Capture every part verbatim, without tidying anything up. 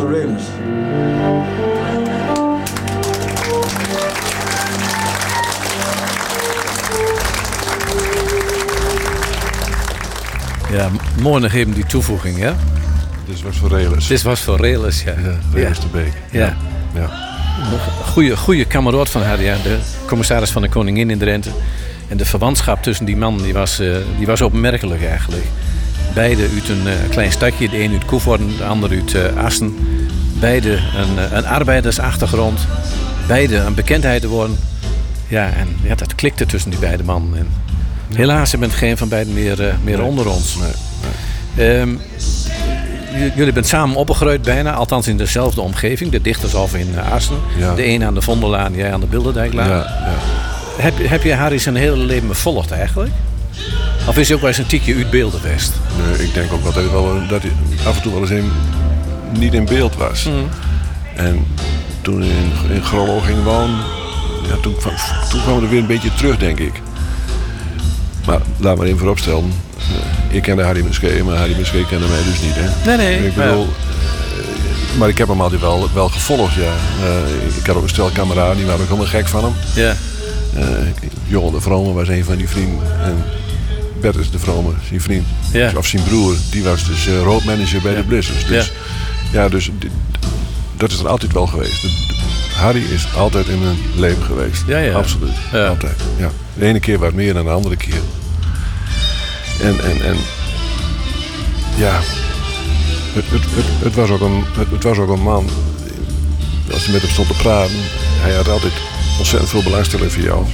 Railers. Ja, mooi nog even die toevoeging, hè? Dit was voor Railers. Dit was voor Railers, ja. Ja, Railers ja. de Beek. Ja. ja. Goeie, goeie kameraad van haar, ja. De commissaris van de Koningin in Drenthe. En de verwantschap tussen die man, die was, uh, die was opmerkelijk eigenlijk. Beide uit een uh, klein stadje. De een uit Koevoorden, de ander uit uh, Assen. Beide een, uh, een arbeidersachtergrond. Beide een bekendheid worden. Ja, en ja, dat klikte tussen die beide mannen. En helaas bent geen van beiden meer, uh, meer nee, onder ons. Nee, nee. Um, j- jullie bent samen opgegroeid bijna, althans in dezelfde omgeving. De Dichtershof in uh, Assen. Ja. De een aan de Vondellaan, jij aan de Bilderdijklaan. Ja, ja. Heb, heb je Harry zijn hele leven bevolgd eigenlijk? Of is hij ook wel eens een tikje uit beeld geweest? Nee, ik denk ook dat hij, wel, dat hij af en toe wel eens in, niet in beeld was. Mm. En toen hij in, in Grollo ging wonen, ja, toen, kwam, toen kwam hij er weer een beetje terug, denk ik. Maar laat maar even vooropstellen. Uh, ik kende Harry Muskee, maar Harry Muskee kende mij dus niet. Hè? Nee, nee. Ik bedoel, uh, maar ik heb hem altijd wel, wel gevolgd, ja. Uh, ik had ook een stel kameraden, die waren ook helemaal gek van hem. Ja. Uh, Johan de Vrome was een van die vrienden. En Bertus de Vrome, zijn vriend. Ja. Of zijn broer, die was dus uh, roadmanager bij ja. de Blizzards. Dus, ja. ja, dus d- d- dat is er altijd wel geweest. De, de, Harry is altijd in mijn leven geweest. Ja, ja. Absoluut. Ja. Altijd. Ja. De ene keer wat meer dan de andere keer. En, en, en ja, het, het, het, het, was ook een, het, het was ook een man. Als hij met hem stond te praten, hij had altijd ontzettend veel belangstelling voor jou.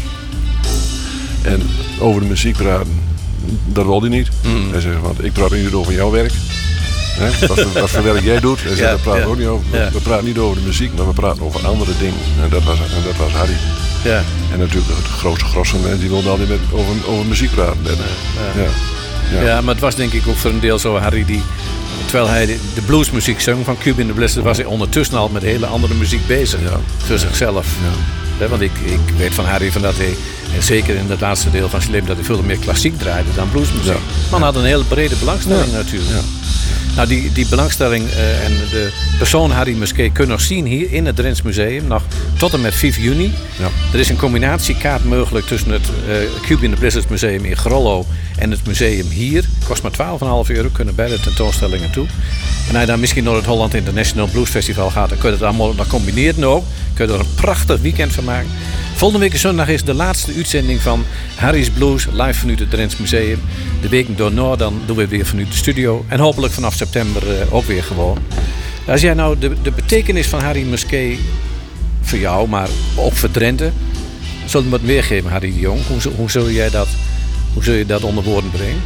En over de muziek praten, dat wilde hij niet. Mm. Hij zei, want ik praat niet over jouw werk. He? Wat, wat voor werk jij doet. Hij zei, ja, daar praten ja. we ook niet over. Ja. We praten niet over de muziek, maar we praten over andere dingen. En dat was, en dat was Harry. Ja. En natuurlijk het grootste gros van mensen die wilden altijd met, over, over muziek praten. Ja. Ja. Ja. Ja. ja, maar het was denk ik ook voor een deel zo Harry die... Terwijl hij de, de bluesmuziek zong van Cube in the Blizzard, was hij ondertussen al met hele andere muziek bezig. Ja. Voor zichzelf. Ja. Ja, want ik, ik weet van Harry van dat hij, en zeker in het laatste deel van zijn leven, dat hij veel meer klassiek draaide dan bluesmuziek. Ja. Man had een hele brede belangstelling ja. natuurlijk. Ja. Nou, die, die belangstelling uh, en de persoon Harry Muskee kun je nog zien hier in het Drents Museum, nog tot en met vijf juni. Ja. Er is een combinatiekaart mogelijk tussen het uh, Cube in the Blizzard Museum in Grollo en het museum hier. Kost maar twaalf komma vijf euro, kunnen beide tentoonstellingen toe. En als je dan misschien naar het Holland International Blues Festival gaat, dan kun je het allemaal dan combineren ook. Kun je er een prachtig weekend van maken. Volgende week zondag is de laatste uitzending van Harry's Blues live vanuit het Drents Museum. De weken daarna dan doen we weer vanuit de studio. En hopelijk vanaf september uh, ook weer gewoon. Als jij nou de, de betekenis van Harry Muskee voor jou, maar ook voor Drenthe, zul je me het weergeven, Harry de Jong. Hoe, hoe, zul jij dat, hoe zul je dat onder woorden brengen?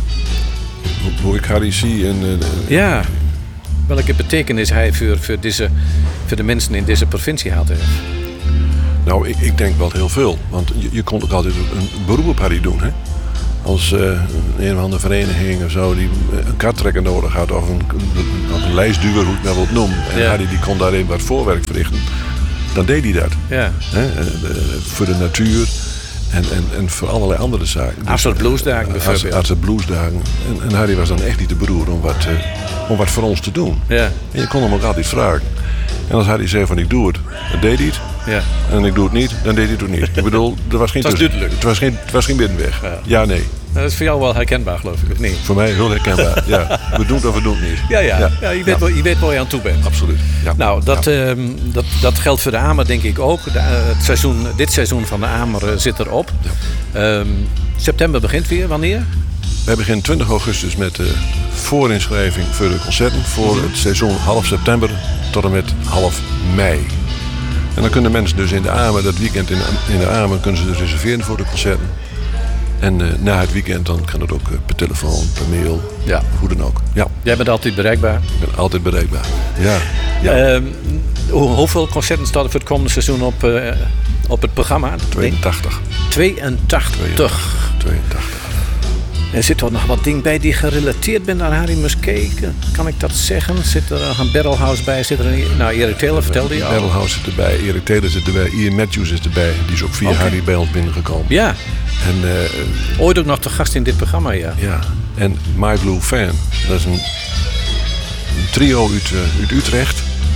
Hoe, hoe ik Harry zie en... Uh, ja, welke betekenis hij voor, voor, deze, voor de mensen in deze provincie had. Heeft. Nou, ik, ik denk wel heel veel. Want je, je kon ook altijd een beroep op Harry doen. Hè? Als uh, een of andere vereniging of zo die een karttrekker nodig had of een, een, of een lijstduwer, hoe ik dat wilt noemen. En ja. Harry die kon daarin wat voorwerk verrichten. Dan deed hij dat. Ja. Hè? Uh, uh, voor de natuur en, en, en voor allerlei andere zaken. Als het bluesdagen bijvoorbeeld. Als, als het bluesdagen. En, en Harry was dan echt niet de broer om wat, uh, om wat voor ons te doen. Ja. En je kon hem ook altijd vragen. En als Harry zei van ik doe het, dan deed hij het. Ja. En ik doe het niet, dan deed hij het ook niet. Ik bedoel, er was geen het was duidelijk. Het was geen, het was geen binnenweg. Ja, ja nee. Dat is voor jou wel herkenbaar, geloof ik, of niet? Voor mij heel herkenbaar, ja. We doen het of we doen het niet. Ja, ja. ja. ja je, weet ja. Wel, je weet waar je aan toe bent. Absoluut. Ja. Nou, dat, ja. um, dat, dat geldt voor de Amer denk ik ook. De, uh, het seizoen, dit seizoen van de Amer uh, zit erop. Ja. Um, september begint weer, wanneer? Wij beginnen twintig augustus met de voorinschrijving voor de concerten. Voor mm-hmm. het seizoen half september tot en met half mei. En dan kunnen mensen dus in de Amer, dat weekend in de, in de Amer, kunnen ze dus reserveren voor de concerten. En uh, na het weekend dan kan het ook uh, per telefoon, per mail, ja. hoe dan ook. Ja. Jij bent altijd bereikbaar? Ik ben altijd bereikbaar, ja. ja. Uh, hoe, hoeveel concerten staan er voor het komende seizoen op, uh, op het programma? tweeëntachtig. tweeëntachtig. tweeëntachtig. En zit er nog wat ding bij die gerelateerd bent aan Harry Muskee? Kan ik dat zeggen? Zit er een Barrelhouse bij? Zit er een... Nou, Erik Taylor vertelde je al. Barrelhouse zit erbij, Erik Taylor zit erbij, Ian Matthews is erbij. Die is ook via okay. Harry bij ons binnengekomen. Ja. En, uh, ooit ook nog te gast in dit programma, ja. Ja. En My Blue Fan, dat is een, een trio uit, uh, uit Utrecht.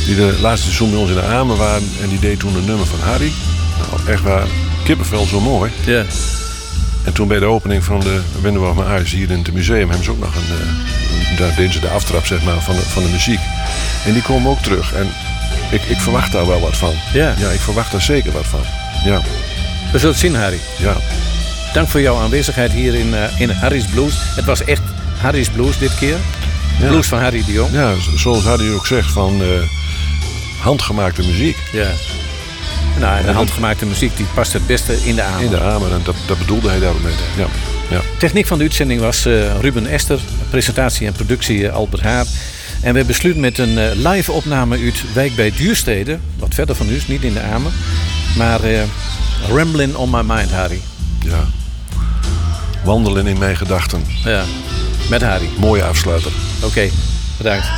Die de laatste seizoen bij ons in de Amen waren. En die deed toen een nummer van Harry. Nou, echt waar. Kippenvel zo mooi. Ja. En toen bij de opening van de Windenborg met Huis hier in het museum hebben ze ook nog een. Uh, daar deden ze de aftrap zeg maar, van, de, van de muziek. En die komen ook terug. En ik, ik verwacht daar wel wat van. Ja. Ja, ik verwacht daar zeker wat van. Ja. We zullen het zien, Harry. Ja. Dank voor jouw aanwezigheid hier in, uh, in Harry's Blues. Het was echt Harry's Blues dit keer. Ja. Blues van Harry de Jong. Ja, zoals Harry ook zegt, van uh, handgemaakte muziek. Ja. Nou, en de handgemaakte muziek die past het beste in de Amen. In de Amen, en dat, dat bedoelde hij daarom mee. Ja. Ja. Techniek van de uitzending was uh, Ruben Ester. Presentatie en productie uh, Albert Haar. En we besluiten met een uh, live opname uit Wijk bij Duurstede. Wat verder van u, niet in de Amen. Maar uh, Ramblin' on my mind, Harry. Ja. Wandelen in mijn gedachten. Ja, met Harry. Mooie afsluiter. Oké, okay, bedankt.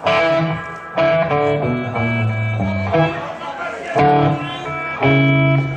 Thank you.